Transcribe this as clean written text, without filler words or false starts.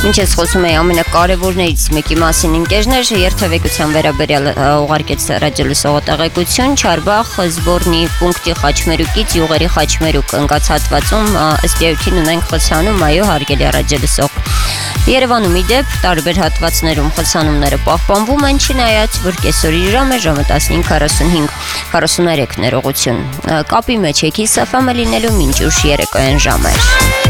Ինչ ես խոսում էի ամենակարևորներից մեկի մասին ընկերներ, երթևեկության վերաբերյալ ուղարկեց ռադիոլսողը տեղեկություն, Չարբախ զբորնի պունկտի խաչմերուկից յուղերի խաչմերուկ ընկած հատվածում ըստ էության ունենք խցանում, այո, հարգելի ռադիոլսող։ Երևանում ի դեպ տարբեր հատվածներում խցանումները պահպանվում են, չնայած որ կեսօրի ժամը ժամը 15:45 ներողություն։ Կապի մեջ եք Kiss FM-ը լինելու մինչ ուշ երեկոյան ժամեր։